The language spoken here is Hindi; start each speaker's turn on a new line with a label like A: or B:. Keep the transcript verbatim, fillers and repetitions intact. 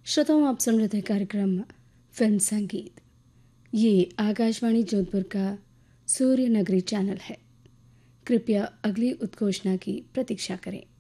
A: श्रोताओं, आप सुन रहे थे कार्यक्रम फिल्म संगीत। ये आकाशवाणी जोधपुर का सूर्य नगरी चैनल है। कृपया अगली उद्घोषणा की प्रतीक्षा करें।